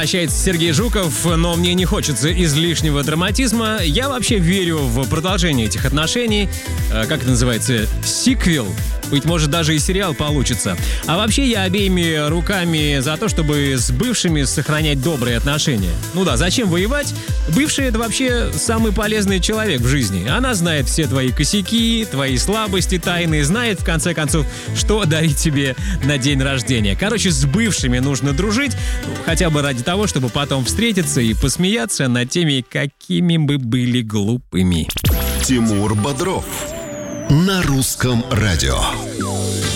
Общается Сергей Жуков, но мне не хочется излишнего драматизма. Я вообще верю в продолжение этих отношений. Как это называется? Сиквел. Быть может, даже и сериал получится. А вообще я обеими руками за то, чтобы с бывшими сохранять добрые отношения. Ну да, зачем воевать? Бывшая — это вообще самый полезный человек в жизни. Она знает все твои косяки, твои слабости, тайны, знает, в конце концов, что дарить тебе на день рождения. Короче, с бывшими нужно дружить, хотя бы ради того, чтобы потом встретиться и посмеяться над теми, какими бы были глупыми. Тимур Бодров на Русском радио.